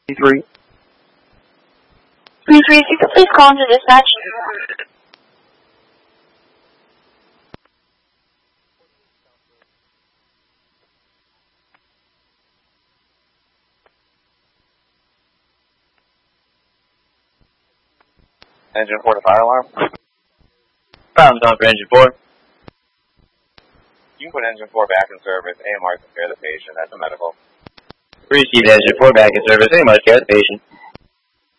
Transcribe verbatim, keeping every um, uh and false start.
three. three three, if you could please call into dispatch. Engine four to fire alarm. Problems on for engine four. You can put engine four back in service. A M R to care the patient. That's a medical. Received engine four back in service. A M R to care the patient.